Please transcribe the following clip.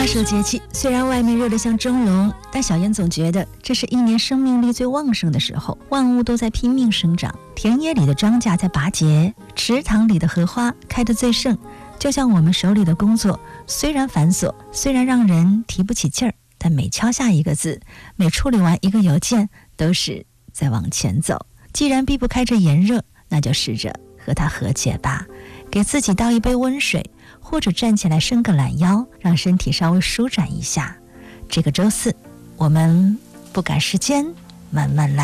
夏时节气，虽然外面热得像蒸笼，但小燕总觉得这是一年生命力最旺盛的时候，万物都在拼命生长，田野里的庄稼在拔节，池塘里的荷花开得最盛。就像我们手里的工作，虽然繁琐，虽然让人提不起劲儿，但每敲下一个字，每处理完一个邮件，都是在往前走。既然避不开这炎热，那就试着和它和解吧，给自己倒一杯温水，或者站起来伸个懒腰，让身体稍微舒展一下。这个周四，我们不赶时间，慢慢来。